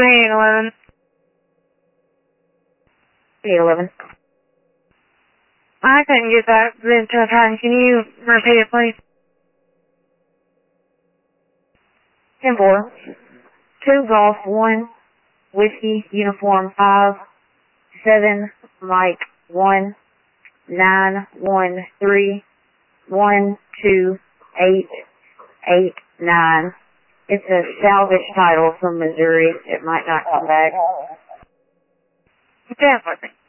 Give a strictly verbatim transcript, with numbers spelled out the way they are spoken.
eight eleven. eight eleven. I couldn't get that zip time. Can you repeat it, please? ten four. two Golf one. Whiskey Uniform five. seven Mike one. nine one three. one two eight eight nine. It's a salvage title from Missouri. It might not come back. Definitely.